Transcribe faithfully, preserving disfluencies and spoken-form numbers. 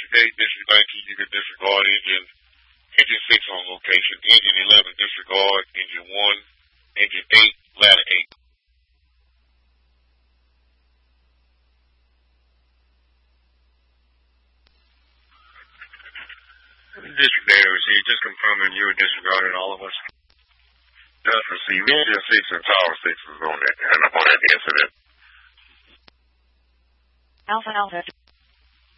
eight, District nineteen, you can disregard engine, engine six on location, engine eleven, disregard, engine one, engine eight, ladder eight. District data received, just confirming you were disregarding all of us. Just received, engine six and tower six was on that, and on that incident. Alpha Alpha.